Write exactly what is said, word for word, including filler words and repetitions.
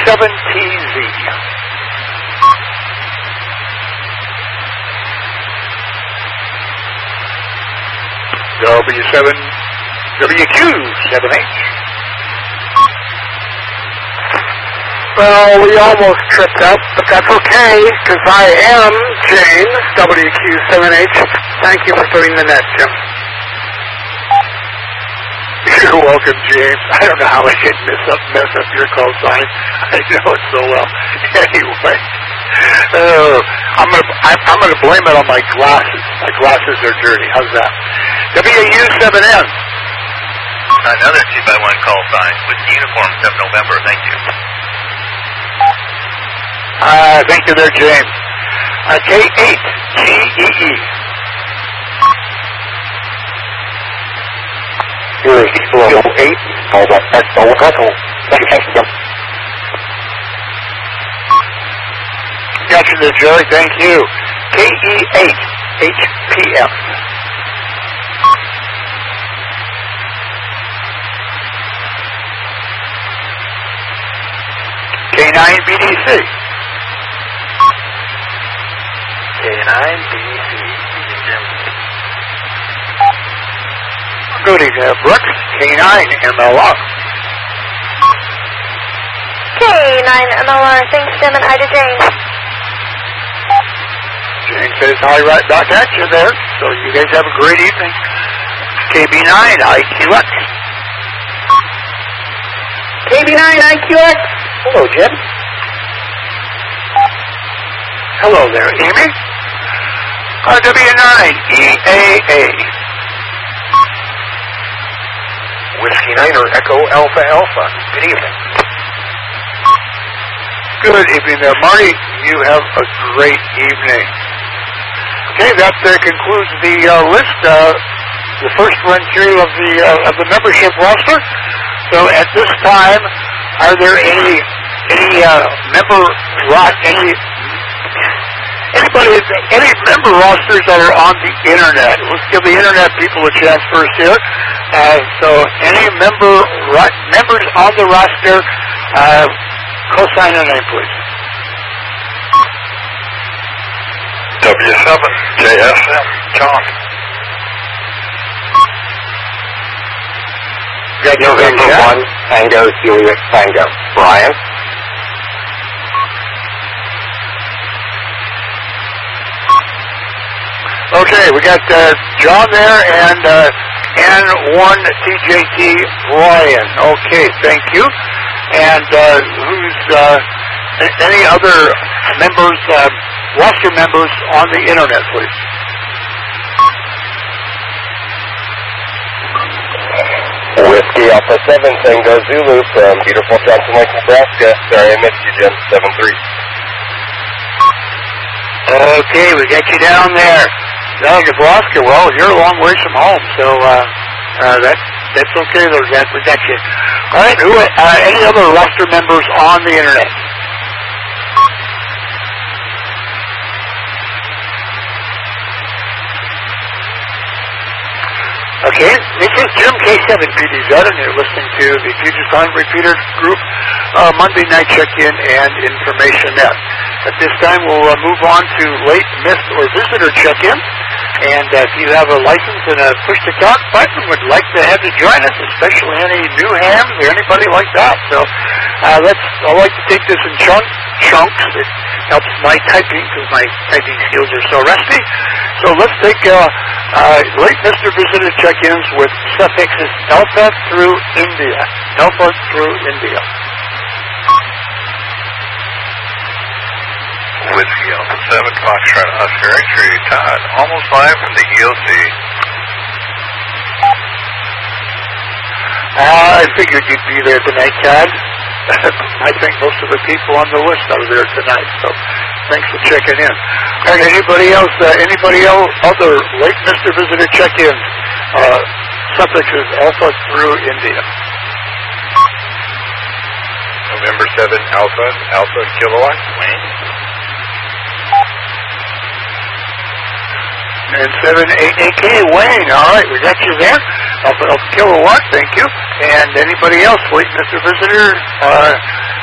seven T Z. W seven, W Q seven H. Well, we almost tripped up, but that's okay, because I am James, W Q seven H. Thank you for doing the net, Jim. You're welcome, James. I don't know how I can mess up, mess up your call sign. I know it so well. Anyway, uh, I'm gonna I'm, I'm gonna blame it on my glasses. My glasses are dirty. How's that? W U seven N. Another two by one call sign with uniform seven November. Thank you. Uh, thank you there, James. Uh, K eight G E E. Here is Kilo eight, over at Owakoto. Thank you. Got you there, Jerry. Thank you. K E eight H P M. K nine B D C. K nine B D C. Good evening, uh, Brooks. K nine M L R. K nine M L R. Thanks, Jim and Ida Jane. Jane says hi right back at you there. So you guys have a great evening. K B nine I Q X. K B nine I Q X. Hello, Jim. Hello there, Amy. Uh, W nine E A A. Whiskey Niner Echo Alpha Alpha. Good evening. Good evening there, Marty. You have a great evening. Okay, that uh, concludes the uh, list, uh, the first run through of the uh, of the membership roster. So at this time, are there any any uh, member rock any anybody any member rosters that are on the internet? Let's give the internet people a chance first here. Uh, so any member ro- members on the roster, uh, co-sign their name, please. W seven J S M John. November one, Tango, Juliet, Tango. Brian. Okay, we got uh, John there and uh, N one T J T Brian. Okay, thank you. And uh, who's uh, any other members, uh, roster members on the internet, please? Whiskey Alpha seven, Tango Zulu from beautiful Johnson Lake, Nebraska. Sorry I missed you, Jim. seven three. Okay, we got you down there. Down in Nebraska. Well, you're a long ways from home, so uh, uh, that, that's okay there, Jack. We got you. All right, who, uh, any other roster members on the internet? Okay, this is Jim K seven P D Z, and you're listening to the Future Time Repeater Group uh, Monday Night Check-In and Information Net. At this time, we'll uh, move on to late, missed, or visitor check-in. And uh, if you have a license and a push-to-talk button, would like to have you join us, especially any new hams or anybody like that. So uh, let's. I like to take this in chunk, chunks. It helps my typing because my typing skills are so rusty. So let's take uh, uh, late, missed, or visitor check-ins with suffixes Alpha through India. Alpha through India. Whiskey Alpha seven, Foxtrot Oscar X-ray, Todd, almost live from the E O C. Uh, I figured you'd be there tonight, Todd. I think most of the people on the list are there tonight, so thanks for checking in. And anybody else, uh, anybody else, other late Mister Visitor check-ins, uh, suffixes Alpha through India. November seven, Alpha, Alpha Kilowatt, Wayne. And seven eight eight K, Wayne. All right, we got you there. Alpha, Alpha Kilowatt, thank you. And anybody else, late Mister Visitor, uh,